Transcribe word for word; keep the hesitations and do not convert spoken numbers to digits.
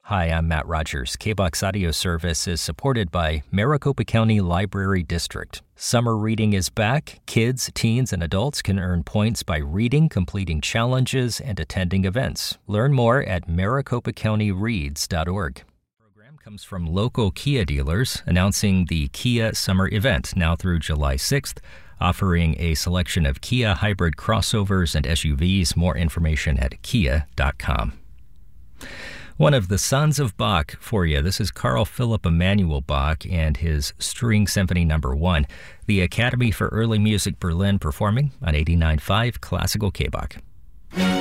Hi, I'm Matt Rogers. K B O X Audio Service is supported by Maricopa County Library District. Summer reading is back. Kids, teens, and adults can earn points by reading, completing challenges, and attending events. Learn more at maricopa county reads dot org. The program comes from local Kia dealers announcing the Kia Summer Event now through July sixth, offering a selection of Kia hybrid crossovers and S U Vs. More information at kia dot com. One of the sons of Bach for you. This is Carl Philipp Emanuel Bach and his String Symphony Number One. The Academy for Early Music Berlin performing on eighty-nine point five Classical K B O C.